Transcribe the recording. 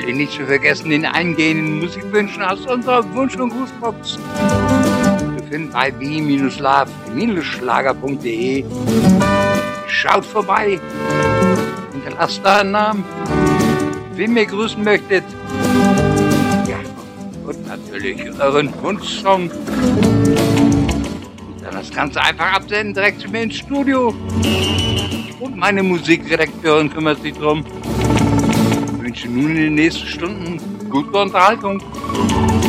Natürlich nicht zu vergessen den eingehenden Musikwünschen aus unserer Wunsch- und Grußbox. Zu finden bei b-love-schlager.de. Schaut vorbei, hinterlasst da einen Namen, wen ihr grüßen möchtet. Ja, und natürlich euren Wunschsong. Und dann das Ganze einfach absenden, direkt zu mir ins Studio. Und meine Musikredakteurin kümmert sich drum. Ich wünsche nun in den nächsten Stunden gute Unterhaltung.